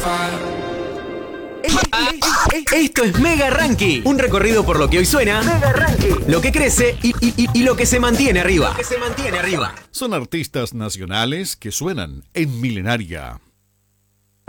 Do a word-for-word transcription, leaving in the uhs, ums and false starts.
Esto es Mega Ranking, un recorrido por lo que hoy suena, Mega Ranking, lo que crece y, y, y, y lo que se mantiene arriba. Lo que se mantiene arriba. Son artistas nacionales que suenan en Milenaria.